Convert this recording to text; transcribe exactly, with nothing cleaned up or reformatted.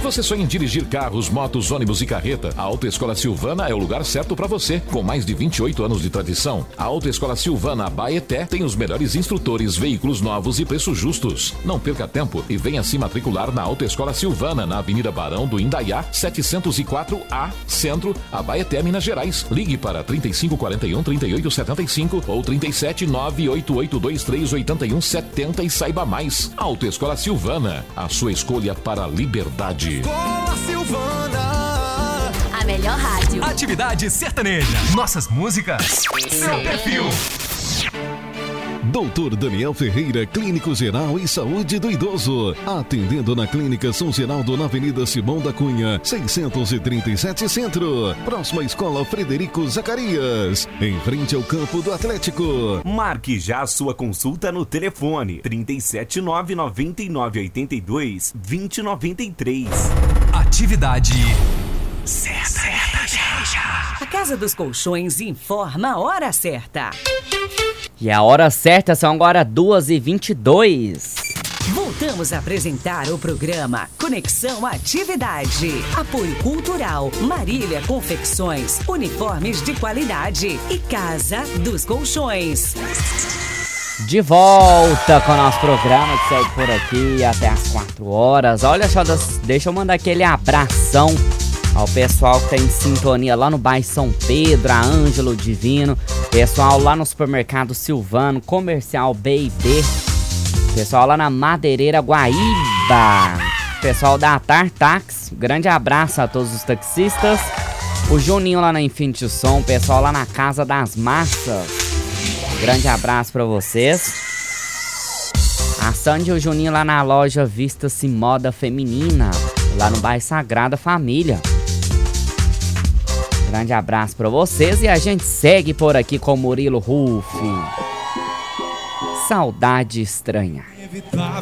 você sonha em dirigir carros, motos, ônibus e carreta, a Autoescola Silvana é o lugar certo para você. Com mais de vinte e oito anos de tradição, a Autoescola Silvana Abaeté tem os melhores instrutores, veículos novos e preços justos. Não perca tempo e venha se matricular na Autoescola Silvana, na Avenida Barão do Indaiá, setecentos e quatro A, Centro, Abaeté, Minas Gerais. Ligue para trinta e cinco quarenta e um, trinta e oito setenta e cinco ou trinta e sete, nove oito oito dois três oito um sete zero e saiba mais. Autoescola Silvana, a sua escolha para a liberdade. Escola Silvana, a melhor rádio. Atividade sertaneja. Nossas músicas, seu perfil. doutor Daniel Ferreira, Clínico Geral e Saúde do Idoso. Atendendo na Clínica São Geraldo, na Avenida Simão da Cunha, seiscentos e trinta e sete Centro. Próxima à Escola Frederico Zacarias, em frente ao campo do Atlético. Marque já a sua consulta no telefone trinta e sete, nove nove nove, oito dois, dois zero nove três. Atividade certa. A Casa dos Colchões informa a hora certa. E a hora certa são agora duas e vinte e dois. Voltamos a apresentar o programa Conexão Atividade. Apoio Cultural, Marília Confecções, uniformes de qualidade e Casa dos Colchões. De volta com o nosso programa que segue por aqui até as quatro horas. Olha só, deixa eu mandar aquele abração ao pessoal que tá em sintonia lá no bairro São Pedro, a Ângelo Divino, pessoal lá no supermercado Silvano, comercial B e B, pessoal lá na Madeireira Guaíba, pessoal da Tartax, grande abraço a todos os taxistas, o Juninho lá na Infinity Som, pessoal lá na Casa das Massas, grande abraço pra vocês. A Sandy e o Juninho lá na loja Vista-se Moda Feminina, lá no bairro Sagrada Família. Grande abraço pra vocês e a gente segue por aqui com Murilo Ruff. Saudade Estranha.